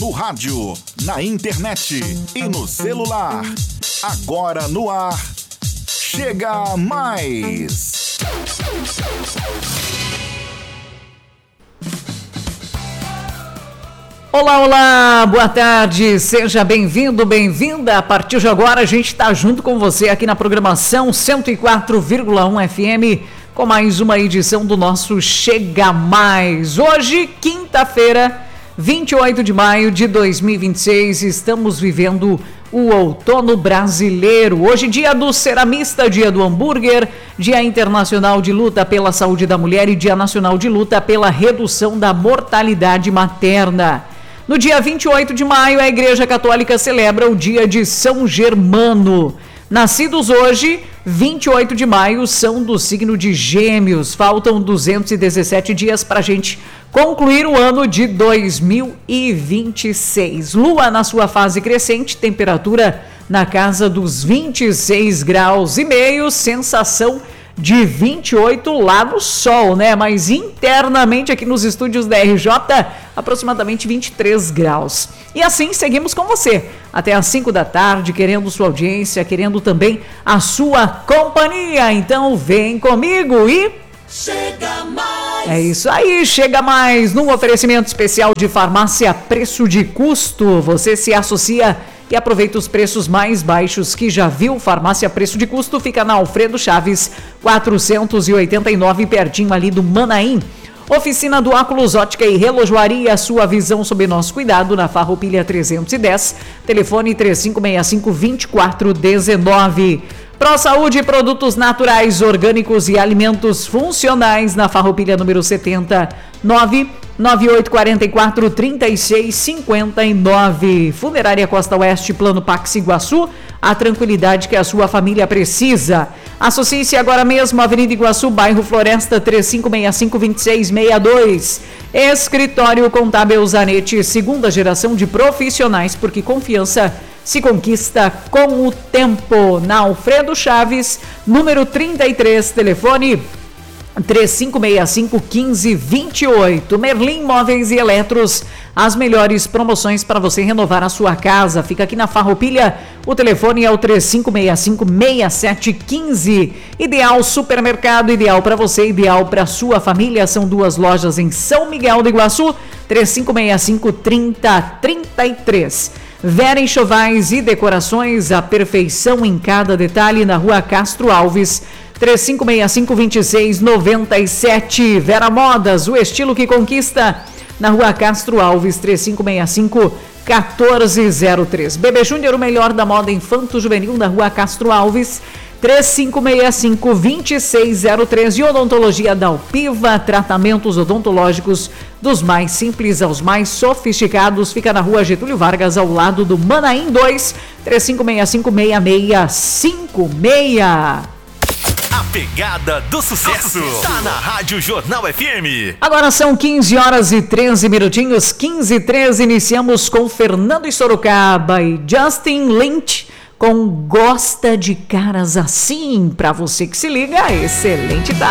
No rádio, na internet e no celular. Agora no ar, Chega Mais! Olá, olá, boa tarde, seja bem-vindo, bem-vinda. A partir de agora a gente está junto com você aqui na programação 104,1 FM com mais uma edição do nosso Chega Mais. Hoje, quinta-feira, 28 de maio de 2026, estamos vivendo o outono brasileiro. Hoje, dia do ceramista, dia do hambúrguer, dia internacional de luta pela saúde da mulher e dia nacional de luta pela redução da mortalidade materna. No dia 28 de maio, a Igreja Católica celebra o dia de São Germano. Nascidos hoje, 28 de maio, são do signo de Gêmeos. Faltam 217 dias para a gente concluir o ano de 2026. Lua na sua fase crescente, temperatura na casa dos 26 graus e meio, sensação de 28 lá no sol, né? Mas internamente aqui nos estúdios da RJ, aproximadamente 23 graus. E assim seguimos com você até às 5 da tarde, querendo sua audiência, querendo também a sua companhia. Então vem comigo e... Chega Mais! É isso aí, Chega Mais, num oferecimento especial de farmácia Preço de Custo. Você se associa e aproveita os preços mais baixos que já viu. Farmácia Preço de Custo fica na Alfredo Chaves 489, pertinho ali do Manaim. Oficina do Óculos, Ótica e Relojoaria, sua visão sob nosso cuidado, na Farroupilha 310, telefone 3565-2419. Pro Saúde, produtos naturais, orgânicos e alimentos funcionais, na Farroupilha número 70, 99844-3659. Funerária Costa Oeste, Plano Pax Iguaçu, a tranquilidade que a sua família precisa. Associe-se agora mesmo, Avenida Iguaçu, bairro Floresta, 3565-2662. Escritório Contábil Zanetti, segunda geração de profissionais, porque confiança se conquista com o tempo. Na Alfredo Chaves, número 33, telefone 3565-1528. Merlin Móveis e Eletros, as melhores promoções para você renovar a sua casa. Fica aqui na Farroupilha, o telefone é o 3565-6715. Ideal Supermercado, ideal para você, ideal para sua família. São duas lojas em São Miguel do Iguaçu, 3565-3033. Vera Enxovais e Decorações, a perfeição em cada detalhe, na Rua Castro Alves, 3565-2697. Vera Modas, o estilo que conquista, na Rua Castro Alves, 3565-1403. Bebê Júnior, o melhor da moda infanto-juvenil, na Rua Castro Alves, 3565-2603. E Odontologia da Alpiva, tratamentos odontológicos dos mais simples aos mais sofisticados. Fica na Rua Getúlio Vargas, ao lado do Manaim 2, 3565-6656. A pegada do sucesso tá na Rádio Jornal FM. Agora são 15 horas e 13 minutinhos, 15h13, iniciamos com Fernando e Sorocaba e Justin Lynch com Gosta de Caras Assim. Pra você que se liga, excelente tarde.